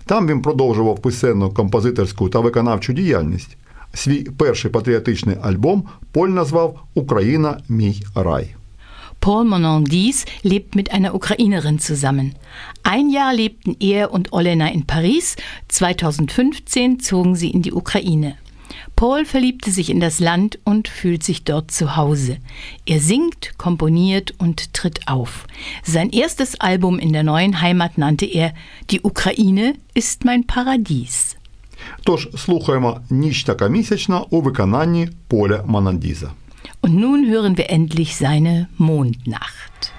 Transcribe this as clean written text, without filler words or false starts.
Там він продовжував писенну, композиторську та виконавчу діяльність. Свій перший патріотичний альбом Поль назвав «Україна – мій рай». Paul Monandis lebt mit einer Ukrainerin zusammen. Ein Jahr lebten er und Olena in Paris, 2015 zogen sie in die Ukraine. Paul verliebte sich in das Land und fühlt sich dort zu Hause. Er singt, komponiert und tritt auf. Sein erstes Album in der neuen Heimat nannte er »Die Ukraine ist mein Paradies«. Тож слухаємо «Ніч така місячна» у виконанні Поля Монандіза. Und nun hören wir endlich seine Mondnacht.